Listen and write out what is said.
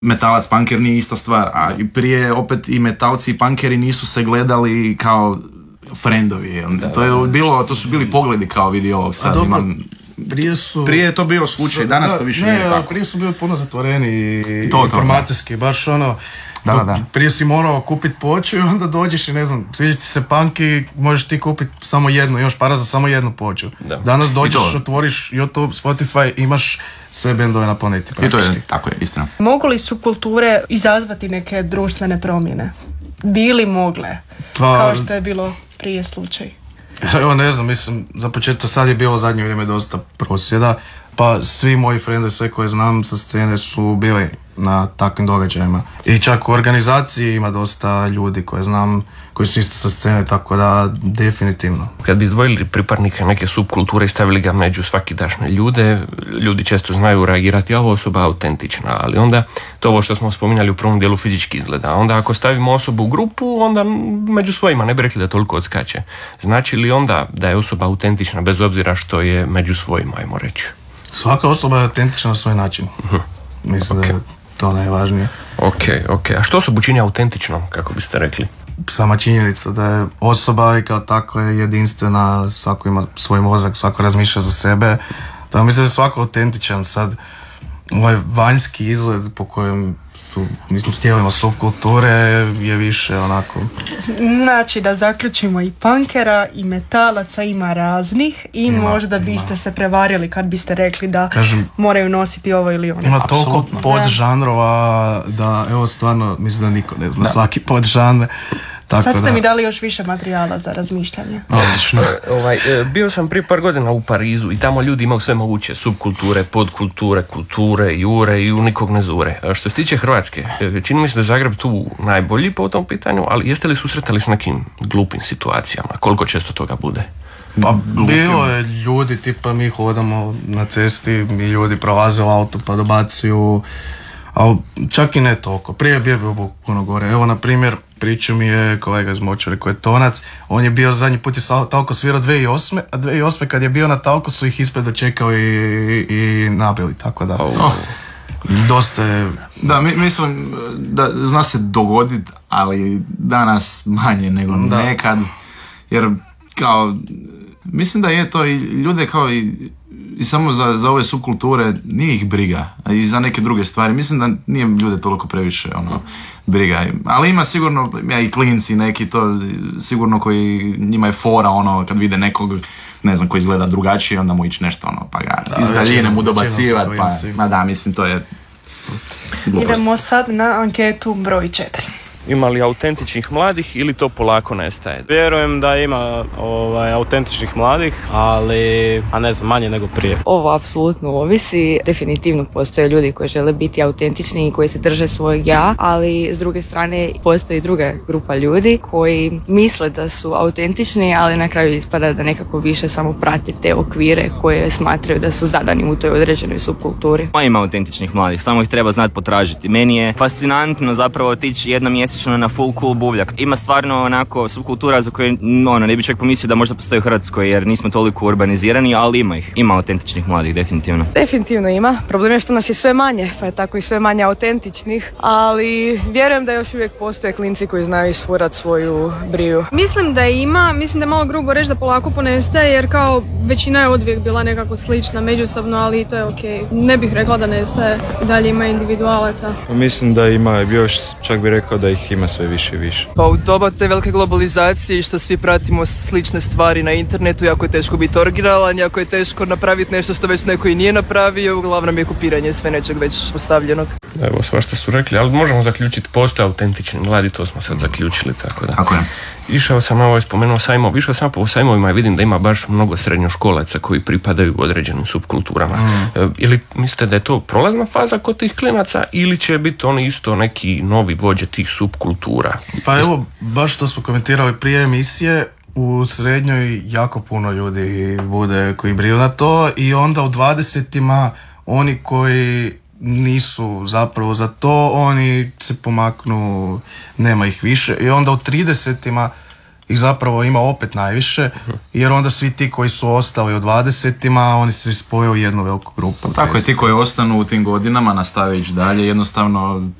metalac, punker nije ista stvar, a i prije opet i metalci i punkeri nisu se gledali kao friendovi. To su bili pogledi kao vidi ovog sad prije je to bio slučaj, danas to više nije tako. Prije su bili puno zatvoreni informacijski, baš ono. Da. Prije si morao kupiti ploču i onda dođeš i ne znam, sviđa ti se punk i možeš ti kupiti samo jednu, imaš para za samo jednu ploču. Danas dođeš, otvoriš YouTube, Spotify, imaš sve bendove na planeti praktički. I to je, tako je, istina. Mogu li subkulture izazvati neke društvene promjene? Bili mogle, kao što je bilo prije slučaj? Evo ne znam, mislim, za početak sad je bilo zadnje vrijeme dosta prosvjeda, pa svi moji frendovi, sve koje znam sa scene su bili na takvim događajima. I čak u organizaciji ima dosta ljudi koje znam, koji su isto sa scene, tako da definitivno. Kad bi izdvojili pripadnike neke subkulture i stavili ga među svakidašnje ljude, ljudi često znaju reagirati, a ova osoba je autentična, ali onda to ovo što smo spominjali u prvom dijelu fizički izgleda. Onda ako stavimo osobu u grupu, onda među svojima ne bi rekli da toliko odskače. Znači li onda da je osoba autentična bez obzira što je među svojima, ajmo reći? Svaka osoba je autentična na svoj način. Mislim da je to najvažnije. Ok. A što osobu čini autentičnom, kako biste rekli? Sama činjenica da je osoba i kao tako je jedinstvena, svako ima svoj mozak, svako razmišlja za sebe. Tako mislim da je svako autentičan. Sad, ovaj vanjski izgled po kojem su, mislim, tijelima subkulture je više onako... Znači da zaključimo i punkera i metalaca ima raznih i možda biste se prevarili kad biste rekli da moraju nositi ovo ili ono. Ima toliko podžanrova da evo stvarno mislim da niko ne zna svaki podžanr. Sad ste mi dali još više materijala za razmišljanje. Odlično. Bio sam prije par godina u Parizu i tamo ljudi imaju sve moguće subkulture, podkulture, kulture, jure i u nikog ne zure. Što se tiče Hrvatske, čini mi se da je Zagreb tu najbolji po tom pitanju, ali jeste li susretali s nekim glupim situacijama? Koliko često toga bude? Pa bilo je ljudi, tipa mi hodamo na cesti, mi ljudi prolaze u auto pa dobacuju, ali čak i ne toliko. Prije je bio puno gore. Evo, na primjer, priču mi je kolega iz Močvare koji je tonac, on je bio zadnji put je Talko svirao 2008. A 2008. kad je bio na Talko su ih ispred dočekao i nabili, tako da... Dosta je... Da, mislim da zna se dogoditi, ali danas manje nego nekad, jer kao... Mislim da je to i ljude kao i samo za ove subkulture nije ih briga, i za neke druge stvari. Mislim da nije ljude toliko previše briga. Ali ima sigurno i klinci neki to sigurno koji njima je fora kad vide nekog, ne znam, koji izgleda drugačije, onda mu ići nešto pa ga iz daljine mu dobacivati. Mislim to je glupost. Idemo sad na anketu broj 4. Ima li autentičnih mladih ili to polako nestaje? Vjerujem da ima autentičnih mladih, ali ne znam, manje nego prije. Ovo apsolutno ovisi. Definitivno postoje ljudi koji žele biti autentični i koji se drže svojeg ja, ali s druge strane postoji druga grupa ljudi koji misle da su autentični, ali na kraju ispada da nekako više samo prate te okvire koje smatraju da su zadani u toj određenoj subkulturi. Ima autentičnih mladih, samo ih treba znati potražiti. Meni je fascinantno zapravo otići jedna mjesečno na full cool buvljak. Ima stvarno onako subkultura za koje ne bi čak pomislio da možda postoji u Hrvatskoj jer nismo toliko urbanizirani, ali ima ih. Ima autentičnih mladih, definitivno. Definitivno ima. Problem je što nas je sve manje, pa je tako i sve manje autentičnih, ali vjerujem da još uvijek postoje klinci koji znaju isfurat svoju briju. Mislim da ima, mislim da je malo grubo reći da polako ponestaje jer kao većina je odvijek bila nekako slična međusobno, ali to je okej. Ne bih rekla da nestaje, i dalje ima individualaca. Mislim da ima, još čak bih rekao da ih ima sve više i više. Pa u doba te velike globalizacije i što svi pratimo slične stvari na internetu, jako je teško biti originalan, jako je teško napraviti nešto što već neko i nije napravio, uglavnom je kopiranje sve nečeg već postavljenog. Evo, svašta su rekli, ali možemo zaključiti, postoje autentični mladi, to smo sad zaključili, tako da. Tako je. Išao sam, spomenuo sajmov, išao sam po sajmovima i vidim da ima baš mnogo srednjoškolaca koji pripadaju određenim subkulturama. Ili mislite da je to prolazna faza kod tih klinaca ili će biti oni isto neki novi vođe tih subkultura? Pa evo, baš što smo komentirali prije emisije, u srednjoj jako puno ljudi bude koji briju na to i onda u 20-ima oni koji nisu zapravo za to, oni se pomaknu, nema ih više i onda u 30-ima ih zapravo ima opet najviše, jer onda svi ti koji su ostali u 20-ima, oni se spoje u jednu veliku grupu. Tako je, ti koji ostanu u tim godinama nastave ići dalje, jednostavno